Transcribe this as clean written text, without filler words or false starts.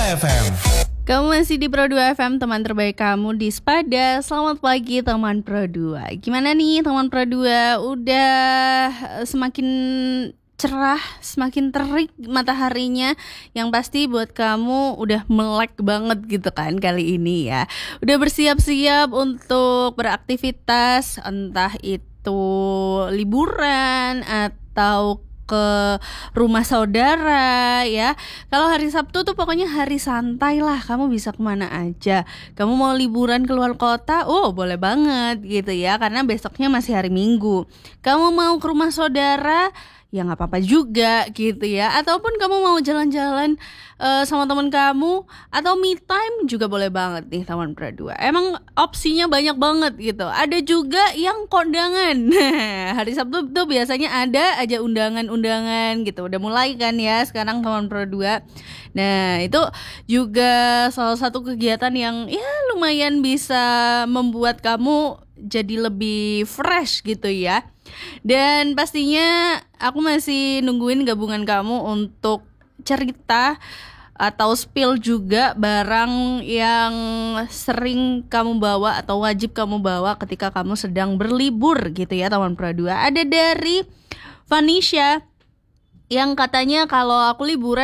FM. Kamu masih di Pro 2 FM, teman terbaik kamu di Spada. Selamat pagi teman Pro 2. Gimana nih teman Pro 2? Udah semakin cerah, semakin terik mataharinya. Yang pasti buat kamu udah melek banget gitu kan kali ini ya. Udah bersiap-siap untuk beraktivitas, entah itu liburan atau ke rumah saudara ya. Kalau hari Sabtu tuh pokoknya hari santai lah, kamu bisa kemana aja. Kamu mau liburan keluar kota, oh boleh banget gitu ya, karena besoknya masih hari Minggu. Kamu mau ke rumah saudara, ya nggak apa-apa juga gitu ya. Ataupun kamu mau jalan-jalan sama teman kamu atau me time juga boleh banget nih teman Pro 2. Emang opsinya banyak banget gitu. Ada juga yang kondangan. Hari Sabtu tuh biasanya ada aja undangan-undangan gitu. Udah mulai kan ya sekarang teman Pro 2. Nah itu juga salah satu kegiatan yang ya lumayan bisa membuat kamu jadi lebih fresh gitu ya. Dan pastinya aku masih nungguin gabungan kamu untuk cerita atau spill juga barang yang sering kamu bawa atau wajib kamu bawa ketika kamu sedang berlibur gitu ya teman Pro 2. Ada dari Vanisha yang katanya kalau aku liburan